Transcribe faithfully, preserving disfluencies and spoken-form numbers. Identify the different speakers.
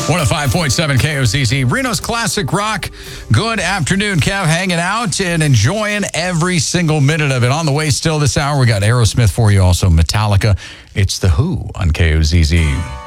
Speaker 1: one oh five point seven K O Z Z, Reno's Classic Rock. Good afternoon, Kev, hanging out and enjoying every single minute of it. On the way still this hour, we got Aerosmith for you, also Metallica. It's The Who on K O Z Z.